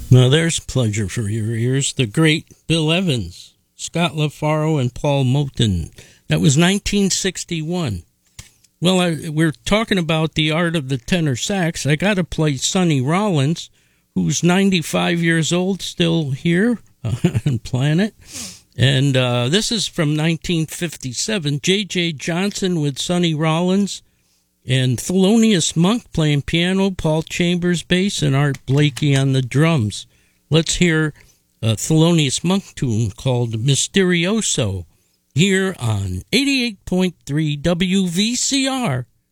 Now there's pleasure for your ears. The great Bill Evans, Scott LaFaro, and Paul Moten. That was 1961. Well, we're talking about the art of the tenor sax. I got to play Sonny Rollins, who's 95 years old, still here on planet. And this is from 1957. J.J. Johnson with Sonny Rollins and Thelonious Monk playing piano, Paul Chambers bass, and Art Blakey on the drums. Let's hear a Thelonious Monk tune called Mysterioso here on 88.3 WVCR.